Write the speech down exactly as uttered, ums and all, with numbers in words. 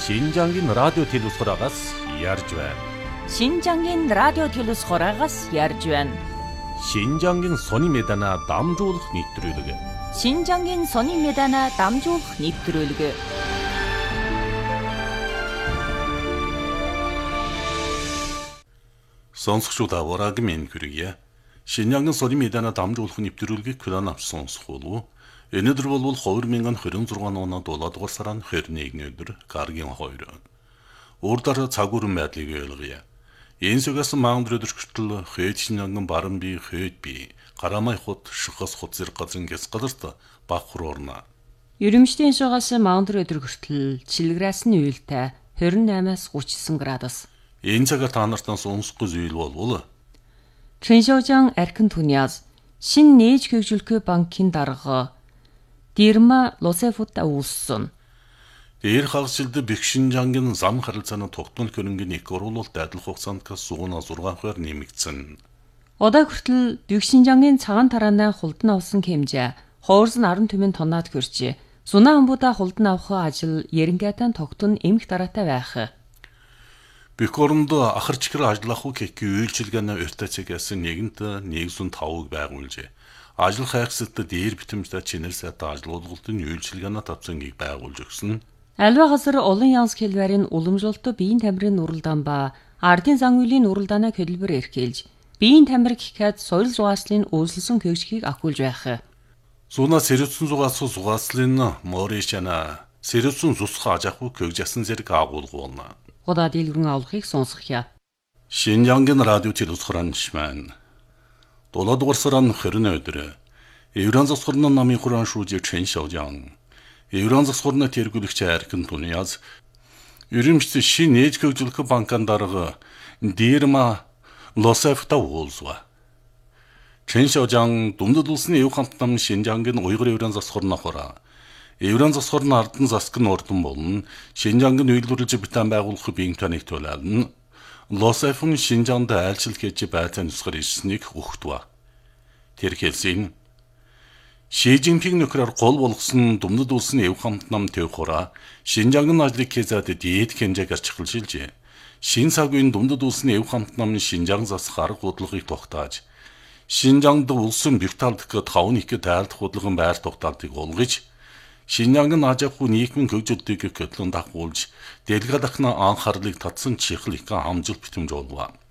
신장긴 라디오 телевизорагаас ярьж байна. 신장긴 радио телевизорагаас ярьж байна. 신장긴 сони медана дамжуулах нэвтрүүлэг. 신장긴 сони медана дамжуулах нэвтрүүлэг. Сонсогчдод авараг минь хүргье. 신장긴 сони медана дамжуулах нэвтрүүлгийг күлэн авч сонсох болов. Өнөөдөр бол хоёр мянган двадцать шесть оны долоо дугаар сарын двадцать нэгний өдөр гаргийн хоёр. Урдаар цаг үрэн байдлыг ойлгоё. Энэ сүгээс маундрын өдөртөл хөөд шинанган баран би хөөд би гарамай хот шихас хот зэрэг газрын гэс гадарт бахур орно. Ерөмшлийн шугаас маундрын өдөр хүртэл чилгрээс нь уйлтай двадцать восемь-аас тридцать девять градус. Энэ цагаар та нартаа сонсохгүй зүйл болвол Чэншоужан архин түниаз шин нээж хөгжүүлэх банкын дарга Дирма Лосефутта үүссэн. Дээр хагасжилд Бэкшинжангийн зам харилцааны тогтмол хөрөнгөний их оруулалт адил хугацаанд сугуна шесть хувиар нэмэгдсэн. Одоо хүртэл Бэкшинжангийн цагаан тараанаа хулдан авсан хэмжээ хоорсон арван түмэн тоннаад хүрчээ. Сунаа хамбуудаа хулдан авах ажил Ерэнгээтэн тогтун эмх дараатай байх. Бэкоронд ахарчгэр ажиллах уу гэхи үйлчилгээний өртөцгээс нэгэнт нэгэн тавыг байгуулжээ. Ажил хайхсад дээр битэмжтэй чинэл сайтай ажил олголтын үйлчилгээний тавцангийг байгуулж өгсөн. Альва газар олон янз хэлбэрийн уламжлалт биеийн тамирын нуралдаан ба ардын зан үйлийн нуралдаанаа хөдөлбөр эрхэлж биеийн тамир гэхэд соёл зугааслын үйлсэлсэн хөгжгийг ахиулж байх. Суна сэрэвсэн зугаас зугааслын моришана сэрэвсэн зусха ажаху хөгжсөн зэрэг агуулгуuna. Удаа дэлгэрэн авахыг сонсгоё. Шинжангийн радио телевизоран долоо дугаар сарын двадцать өдөр Евран засварны намын хураан шүүжээ Чэншоужан Евран засварны тэргүүлэгч архин түниаз Ерөмшт шин нээж хөгжүүлэх банкын дарга Дирма Лосефутта уулзва. Чэншоужан Дүмдэд улсны эв хамтнам Шинжангийн уйгыр Евран засварны хураа Евран засварны ардын засгийн ордон болон Шинжангийн үйлдвэрлэж битэн байгуулах биеийн таныг төлөөлнө. Лосефун Шинжаанд айлчил хийж байцаан нусгаар ирснийг өгтвэ. Тэр хэлсэн Ши Жинпинг нөхрөөр гол болгосон Дүмдэд улсны эв хамтнам төв хураа Шинжангийн ажлыг хийзээд дээд хэмжээг арчилжээ. Шин цагийн Дүмдэд улсны эв хамтнам Шинжаан засах арга бодлогыг тогтоож Шинжаанд улсын бивталдах тавны их тайлдах бодлогын байр тогтоолтыг олгож Шинжангийн ажааху нийгмийн хөгжөлтийг хөтлөн дагуулж дэлгэр дахна анхаарлыг татсан чихэл их амжилт битэмж болов.